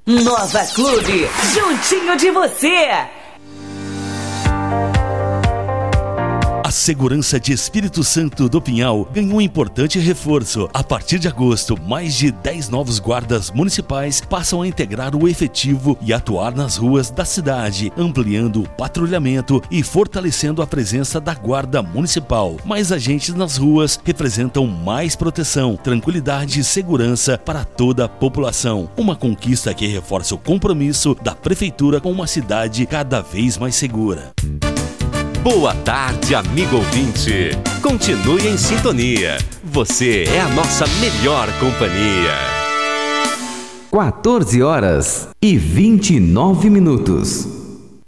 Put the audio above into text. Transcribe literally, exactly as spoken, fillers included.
Nova Clube, juntinho de você. A segurança de Espírito Santo do Pinhal ganhou um importante reforço. A partir de agosto, mais de dez novos guardas municipais passam a integrar o efetivo e atuar nas ruas da cidade, ampliando o patrulhamento e fortalecendo a presença da Guarda Municipal. Mais agentes nas ruas representam mais proteção, tranquilidade e segurança para toda a população. Uma conquista que reforça o compromisso da Prefeitura com uma cidade cada vez mais segura. Boa tarde, amigo ouvinte. Continue em sintonia. Você é a nossa melhor companhia. quatorze horas e vinte e nove minutos.